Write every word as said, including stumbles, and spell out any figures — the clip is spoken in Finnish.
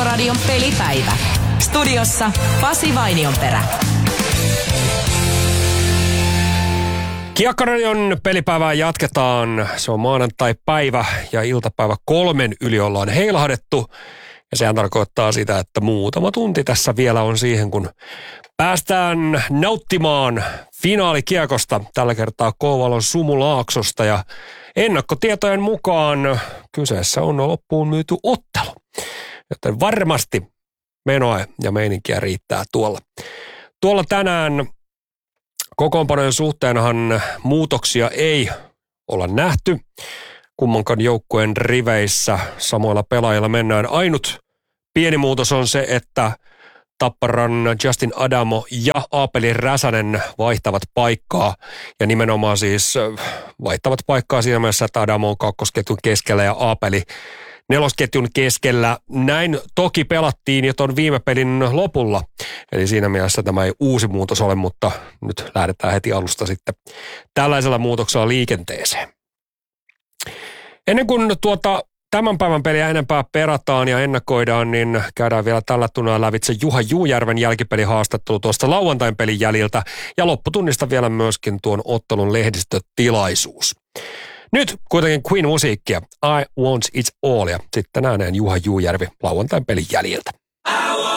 Kiekko-radion pelipäivä. Studiossa Pasi Vainionperä. Kiekko-radion pelipäivää jatketaan. Se on maanantai-päivä ja iltapäivä kolmen yli ollaan heilahdettu. Ja sehän tarkoittaa sitä, että muutama tunti tässä vielä on siihen, kun päästään nauttimaan finaalikiekosta. Tällä kertaa Kouvolon Sumulaaksosta ja ennakkotietojen mukaan kyseessä on loppuun myyty ottelu. Joten varmasti menoa ja meininkiä riittää tuolla. Tuolla tänään kokoonpanojen suhteenhan muutoksia ei olla nähty. Kummankaan joukkueen riveissä samoilla pelaajilla mennään. Ainut pieni muutos on se, että Tapparan Justin Adamo ja Aapeli Räsänen vaihtavat paikkaa. Ja nimenomaan siis vaihtavat paikkaa siinä mielessä, että Adamo on kakkosketjun keskellä ja Aapeli nelosketjun keskellä. Näin toki pelattiin jo ton viime pelin lopulla. Eli siinä mielessä tämä ei uusi muutos ole, mutta nyt lähdetään heti alusta sitten tällaisella muutoksella liikenteeseen. Ennen kuin tuota tämän päivän peliä enempää perataan ja ennakoidaan, niin käydään vielä tällä tunnilla lävitse Juha Juujärven jälkipelihaastattelu tuosta lauantain pelin jäljiltä ja lopputunnista vielä myöskin tuon ottelun lehdistötilaisuus. Nyt kuitenkin Queen-musiikkia, I Want It All, ja sitten ääneen Juha Juujärvi lauantain pelin jäljiltä.